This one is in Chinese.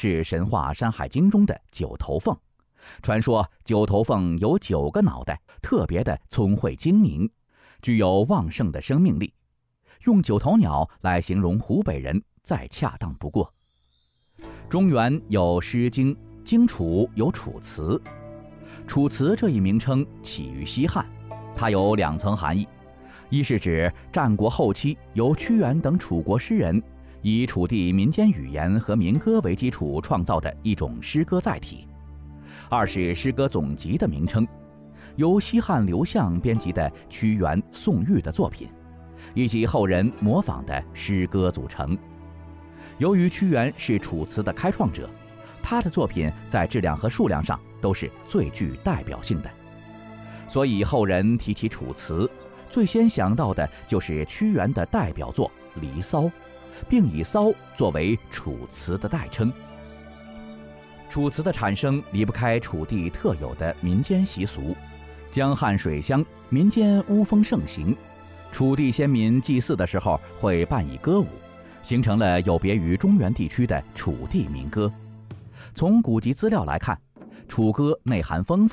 是神话《山海经》中的九头凤。传说九头凤有9个脑袋，特别的聪慧精明，具有旺盛的生命力。用九头鸟来形容湖北人再恰当不过。中原有《诗经》，荆楚有《楚辞》。楚辞这一名称起于西汉，它有2层含义：一是指战国后期由屈原等楚国诗人以楚地民间语言和民歌为基础创造的一种诗歌载体；二是诗歌总集的名称，由西汉刘向编辑的屈原、宋玉的作品，以及后人模仿的诗歌组成。由于屈原是楚辞的开创者，他的作品在质量和数量上都是最具代表性的，所以后人提起楚辞，最先想到的就是屈原的代表作《离骚》，并以骚作为楚辞的代称。楚辞的产生离不开楚地特有的民间习俗，江汉水乡民间巫风盛行，楚地先民祭祀的时候会伴以歌舞，形成了有别于中原地区的楚地民歌。从古籍资料来看，楚歌内涵丰富，